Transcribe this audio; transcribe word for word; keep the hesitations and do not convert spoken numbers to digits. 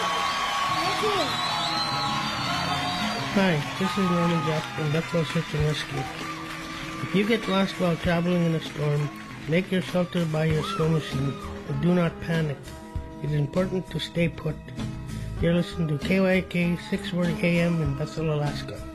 Hi, this is Norman Jack from Bethel Search and Rescue. If you get lost while traveling in a storm, make your shelter by your snow machine, but do not panic. It is important to stay put. You're listening to K Y K six forty A M in Bethel, Alaska.